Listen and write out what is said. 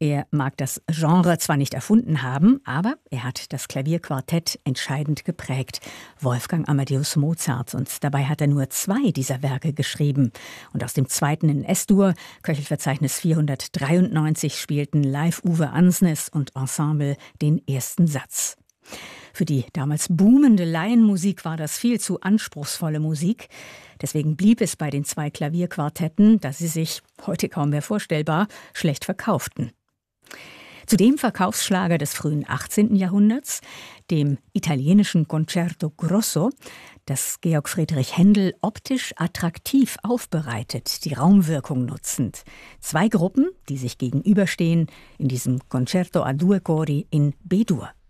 Er mag das Genre zwar nicht erfunden haben, aber er hat das Klavierquartett entscheidend geprägt. Wolfgang Amadeus Mozart. Und dabei hat er nur 2 dieser Werke geschrieben. Und aus dem zweiten in S-Dur, Köchelverzeichnis 493, spielten live Uwe Ansnes und Ensemble den ersten Satz. Für die damals boomende Laienmusik war das viel zu anspruchsvolle Musik. Deswegen blieb es bei den 2 Klavierquartetten, dass sie sich, heute kaum mehr vorstellbar, schlecht verkauften. Zu dem Verkaufsschlager des frühen 18. Jahrhunderts, dem italienischen Concerto Grosso, das Georg Friedrich Händel optisch attraktiv aufbereitet, die Raumwirkung nutzend. 2 Gruppen, die sich gegenüberstehen, in diesem Concerto a due cori in B-Dur.